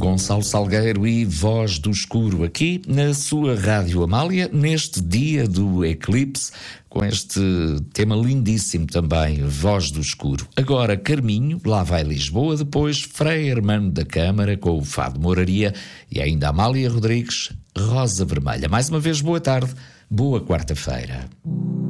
Gonçalo Salgueiro e Voz do Escuro, aqui na sua Rádio Amália, neste dia do eclipse, com este tema lindíssimo também, Voz do Escuro. Agora Carminho, Lá Vai Lisboa, depois Frei Hermano da Câmara com o Fado Moraria e ainda Amália Rodrigues, Rosa Vermelha. Mais uma vez, boa tarde, boa quarta-feira.